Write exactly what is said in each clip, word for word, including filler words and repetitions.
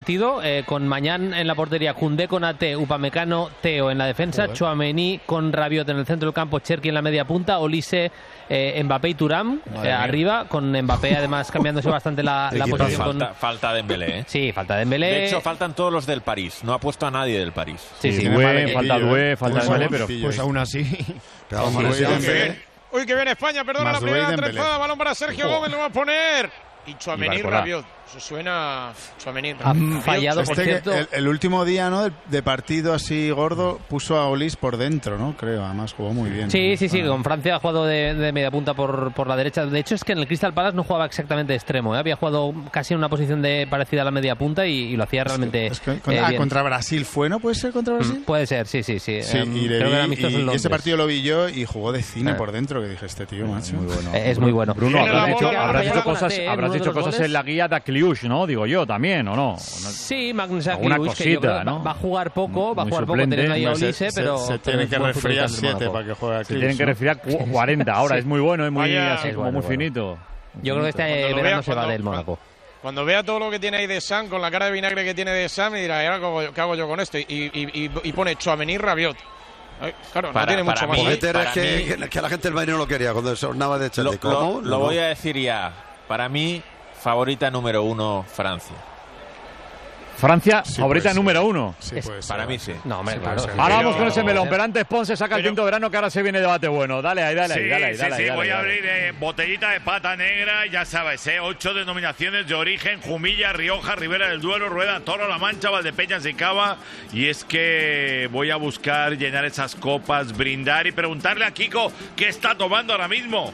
partido, eh, con Mañán en la portería, Koundé con Ate, Upamecano, Theo en la defensa, Joder. Tchouaméni con Rabiot en el centro del campo, Cherki en la media punta, Olise, eh, Mbappé y Thuram eh, arriba, con Mbappé además cambiándose bastante la, la posición. Falta, con... falta Dembélé, ¿eh? Sí, falta Dembélé. De hecho, faltan todos los del París. No ha puesto a nadie del París. Sí, sí, sí Due, falta Due, falta Dembélé, pero pues aún así. Uy, que viene España, perdona la primera trenzada, balón para Sergio oh. Gómez, lo va a poner. Y Tchouaméni, Rabiot. Eso suena... Tchouaméni, ha fallado, por este cierto. El, el último día, ¿no?, de, de partido así gordo, puso a Olis por dentro, ¿no? Creo, además jugó muy bien. Sí, ¿no? sí, sí, ah. con Francia ha jugado de, de media punta por, por la derecha. De hecho, es que en el Crystal Palace no jugaba exactamente de extremo, ¿eh? Había jugado casi en una posición de parecida a la media punta y, y lo hacía realmente es que, es que, contra, eh, ah, contra Brasil fue, ¿no? ¿Puede ser contra Brasil? Mm, puede ser, sí, sí, sí. sí um, y, creo vi, que y, y ese partido lo vi yo y jugó de cine eh. por dentro, que dije, este tío, macho. Muy bueno. Eh, es muy bueno. Bruno, habrás dicho, habrás dicho cosas, habrás dicho cosas en la guía de Kliush, ¿no? Digo yo también, ¿o no? Sí, Magnus Alguna Kliush, cosita, que yo creo ¿no? va a jugar poco, va a Muy jugar suplente. poco teniendo ahí a Olise, se, pero... Se, se tiene que resfriar siete para que juegue Se tienen que resfriar cuarenta ahora, sí. Es muy bueno, es muy Vaya, así, es como bueno, muy bueno. finito. Yo creo que este verano se va del Mónaco. Cuando vea todo lo que tiene ahí de Sam, con la cara de vinagre que tiene de Sam, y dirá, ¿y ahora qué hago yo con esto? Y, y, y, y pone Tchouaméni, Rabiot. Ay, claro, para, no tiene mucho más. Mí, es que, mí, que la gente del Bayern no lo quería cuando sonaba de Chelsea. Lo, lo, lo voy a decir ya. Para mí, favorita número uno, Francia. Francia, sí, favorita pues, número uno. Sí, pues, para mí sí. No, hombre, sí, claro. pues, ahora vamos pero, con ese melón, pero, pero antes Ponce saca el pero, quinto verano, que ahora se viene debate bueno. Dale ahí, dale ahí, sí, dale ahí. Sí, dale, sí, dale, voy dale, a abrir dale. Eh, botellita de pata negra, ya sabes, eh, ocho denominaciones de origen: Jumilla, Rioja, Ribera del Duero, Rueda, Toro, La Mancha, Valdepeñas y Cava. Y es que voy a buscar llenar esas copas, brindar y preguntarle a Kiko qué está tomando ahora mismo.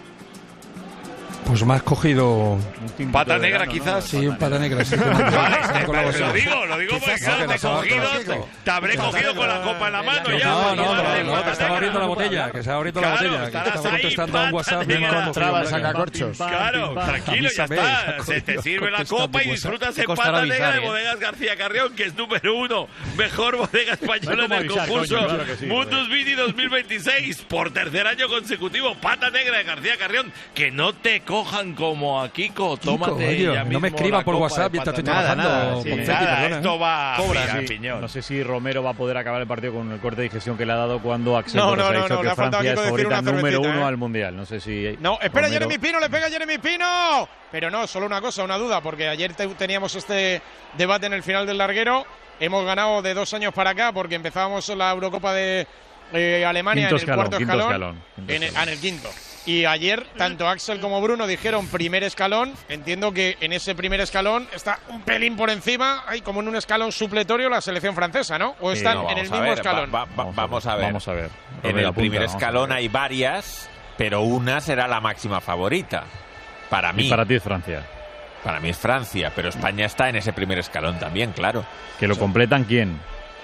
Pues me has cogido... ¿Pata negra verano, quizás? ¿no? Sí, un pata negra. Sí, vale, lo digo, lo digo porque claro, te, cogido, te habré cogido con la copa en la mano ya. No, no, no, no, que estaba abriendo la botella, que estaba abriendo la botella, que estaba contestando a un WhatsApp. Me encontraba el sacacorchos. Claro, tranquilo, ya está. Se te sirve la copa y disfrutas en pata negra de Bodegas García Carrión, que es número uno, mejor bodega española del concurso Mundus Vini dos mil veintiséis, por tercer año consecutivo. Pata negra de García Carrión, que no te cojan como a Kiko, tómate Oye, ya mismo no me escriba por WhatsApp mientras estoy trabajando. Nada, sí, Confetti, nada, perdona, esto ¿eh? va Cobra, a sí. piñón. No sé si Romero va a poder acabar el partido con el corte de digestión que le ha dado cuando Axel No, Torres no, ha no, dicho no, le que ha faltado Francia Kiko es decir favorita una número cervecita, uno ¿eh? al Mundial. No sé si... No, espera, Romero... Jeremy Pino, le pega Jeremy Pino. Pero no, solo una cosa, una duda, porque ayer te, teníamos este debate en el final del larguero. Hemos ganado de dos años para acá porque empezábamos la Eurocopa de eh, Alemania quinto en el escalón, cuarto quinto escalón. escalón quinto En, el, escalón. en el quinto. Y ayer, tanto Axel como Bruno dijeron primer escalón. Entiendo que en ese primer escalón está un pelín por encima, hay como en un escalón supletorio la selección francesa, ¿no? ¿O están sí, no, en el a mismo ver, escalón? Va, va, vamos a ver. Vamos a ver. En Romero, el primer apunta, escalón hay varias, pero una será la máxima favorita. Para mí. Y para ti es Francia. Para mí es Francia, pero España está en ese primer escalón también, claro. ¿Que lo completan quién?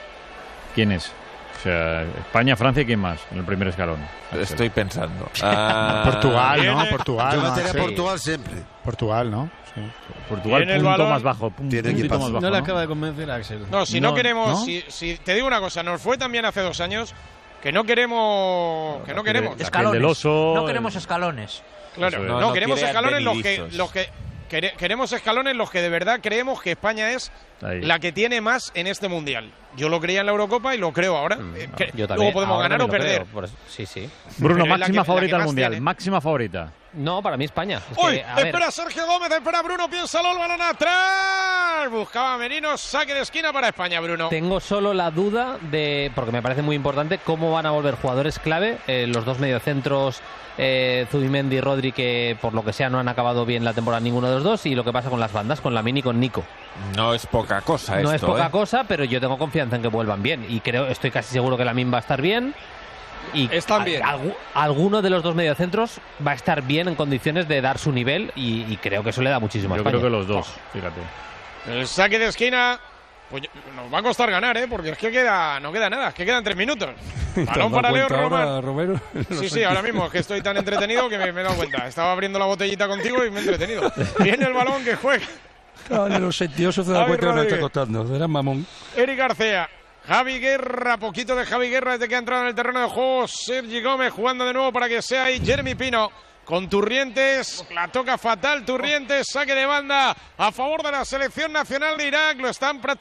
¿Quién es? O sea, España, Francia y quién más en el primer escalón. Estoy pensando. Uh... Portugal, ¿no? Portugal. Yo ¿no? metería Sí. Portugal siempre. Portugal, ¿no? Sí. Portugal, Tiene el punto balón. más bajo. Punto, Tiene puntito equipazo. más bajo, No le ¿no? acaba de convencer a Axel. No, si no, No, queremos, ¿no? Si, si te digo una cosa, nos fue también hace dos años que no queremos, que no queremos. La piel del oso, No queremos el- escalones. Claro, Eso es. no, No, no queremos quiere escalones los que, advenedizos. los que quere- queremos escalones los que de verdad creemos que España es Ahí. la que tiene más en este mundial. Yo lo creía en la Eurocopa y lo creo ahora. Eh, que Yo también. luego podemos Ahora ganar o también lo perder. creo, por eso- Sí, sí. Bruno, Pero es la máxima que- favorita la que al más Mundial. tiene. Máxima favorita. No, para mí España. Es ¡Uy! que, a ver, espera Sergio Gómez, espera Bruno, piénsalo, el balón atrás. Buscaba Merino, saque de esquina para España, Bruno. tengo solo la duda de, porque me parece muy importante, cómo van a volver jugadores clave, eh, los dos mediocentros, eh, Zubimendi y Rodri, que por lo que sea no han acabado bien la temporada ninguno de los dos, y lo que pasa con las bandas, con Lamine y con Nico. No es poca cosa No esto, es poca ¿eh? cosa, pero yo tengo confianza en que vuelvan bien, y creo, estoy casi seguro que Lamine va a estar bien. Y Están a- bien. algu- alguno de los dos mediocentros va a estar bien en condiciones de dar su nivel, y, y creo que eso le da muchísimo a Yo España. creo que los dos, fíjate. El saque de esquina. Pues nos va a costar ganar, ¿eh? Porque es que queda, no queda nada, es que quedan tres minutos. Balón para Leo Roman. Romero? Sí, sí, ahora mismo es que estoy tan entretenido que me, me he dado cuenta. Estaba abriendo la botellita contigo y me he entretenido. Viene el balón que juega. Claro, en los sentiosos se da Javi cuenta que no está Rodríguez. costando. Era mamón. Eric García. Javi Guerra, poquito de Javi Guerra desde que ha entrado en el terreno de juego. Sergi Gómez jugando de nuevo para que sea ahí Jeremy Pino. Con Turrientes, la toca fatal Turrientes, saque de banda a favor de la selección nacional de Irak, lo están